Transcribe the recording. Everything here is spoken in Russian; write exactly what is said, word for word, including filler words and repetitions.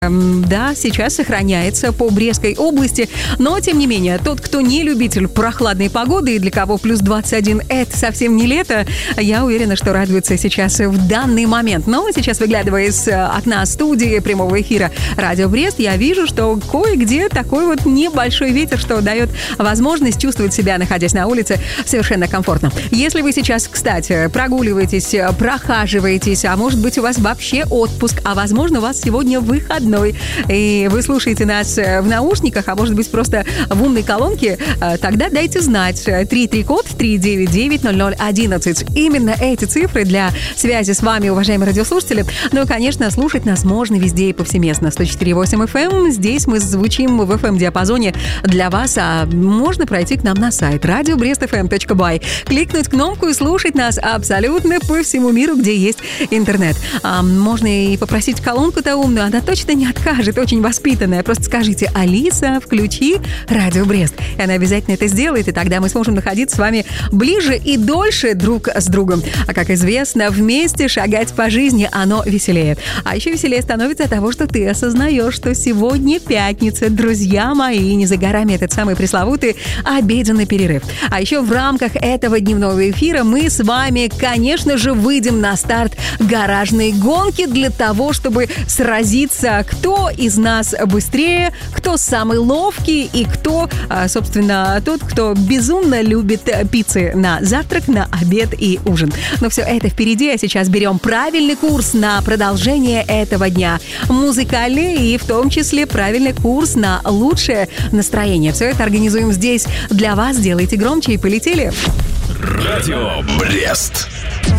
Да, сейчас сохраняется по Брестской области, но, тем не менее, тот, кто не любитель прохладной погоды и для кого плюс двадцать один – это совсем не лето, я уверена, что радуется сейчас в данный момент. Но сейчас, выглядывая из окна студии прямого эфира «Радио Брест», я вижу, что кое-где такой вот небольшой ветер, что дает возможность чувствовать себя, находясь на улице, совершенно комфортно. Если вы сейчас, кстати, прогуливаетесь, прохаживаетесь, а может быть, у вас вообще отпуск, а возможно, у вас сегодня выходной, и вы слушаете нас в наушниках, а может быть просто в умной колонке, тогда дайте знать. три три код три девять девять ноль ноль одиннадцать. Именно эти цифры для связи с вами, уважаемые радиослушатели. Ну и, конечно, слушать нас можно везде и повсеместно. сто четыре и восемь эф эм. Здесь мы звучим в эф эм-диапазоне для вас, а можно пройти к нам на сайт радио брест эф эм точка бай, кликнуть кнопку и слушать нас абсолютно по всему миру, где есть интернет. А можно и попросить колонку-то умную, она точно не откажет, очень воспитанная. Просто скажите: Алиса, включи Радио Брест. И она обязательно это сделает, и тогда мы сможем находиться с вами ближе и дольше друг с другом. А как известно, вместе шагать по жизни оно веселее. А еще веселее становится от того, что ты осознаешь, что сегодня пятница, друзья мои, не за горами этот самый пресловутый обеденный перерыв. А еще в рамках этого дневного эфира мы с вами, конечно же, выйдем на старт гаражной гонки для того, чтобы сразиться, кто из нас быстрее, кто самый ловкий и кто, собственно, тот, кто безумно любит пиццы на завтрак, на обед и ужин. Но все это впереди, а сейчас берем правильный курс на продолжение этого дня. Музыкальный и в том числе правильный курс на лучшее настроение. Все это организуем здесь для вас. Делайте громче и полетели. Радио Брест.